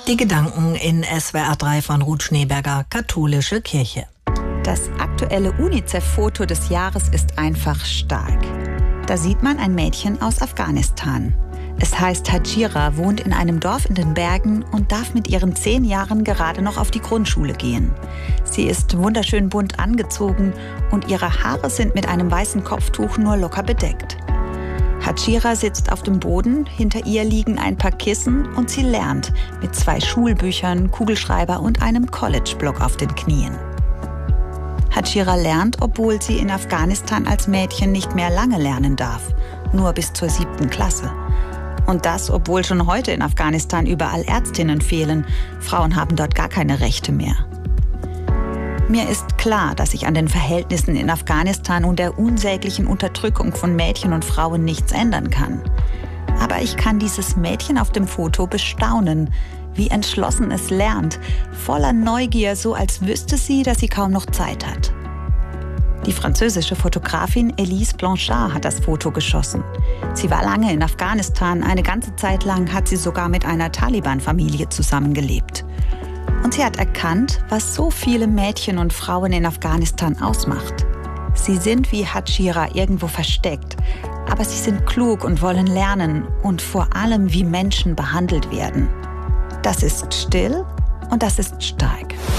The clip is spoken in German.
Die Gedanken in SWR 3 von Ruth Schneeberger, Katholische Kirche. Das aktuelle UNICEF-Foto des Jahres ist einfach stark. Da sieht man ein Mädchen aus Afghanistan. Es heißt Hajira, wohnt in einem Dorf in den Bergen und darf mit ihren 10 Jahren gerade noch auf die Grundschule gehen. Sie ist wunderschön bunt angezogen und ihre Haare sind mit einem weißen Kopftuch nur locker bedeckt. Hajira sitzt auf dem Boden, hinter ihr liegen ein paar Kissen und sie lernt mit 2 Schulbüchern, Kugelschreiber und einem College-Block auf den Knien. Hajira lernt, obwohl sie in Afghanistan als Mädchen nicht mehr lange lernen darf, nur bis zur 7. Klasse. Und das, obwohl schon heute in Afghanistan überall Ärztinnen fehlen. Frauen haben dort gar keine Rechte mehr. Mir ist klar, dass sich an den Verhältnissen in Afghanistan und der unsäglichen Unterdrückung von Mädchen und Frauen nichts ändern kann. Aber ich kann dieses Mädchen auf dem Foto bestaunen, wie entschlossen es lernt, voller Neugier, so als wüsste sie, dass sie kaum noch Zeit hat. Die französische Fotografin Elise Blanchard hat das Foto geschossen. Sie war lange in Afghanistan, eine ganze Zeit lang hat sie sogar mit einer Taliban-Familie zusammengelebt. Und sie hat erkannt, was so viele Mädchen und Frauen in Afghanistan ausmacht. Sie sind wie Hajira irgendwo versteckt, aber sie sind klug und wollen lernen und vor allem wie Menschen behandelt werden. Das ist still und das ist stark.